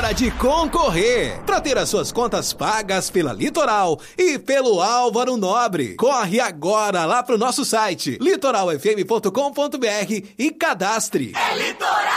hora de concorrer. Para ter as suas contas pagas pela Litoral e pelo Álvaro Nobre. Corre agora lá pro nosso site litoralfm.com.br e cadastre. É Litoral!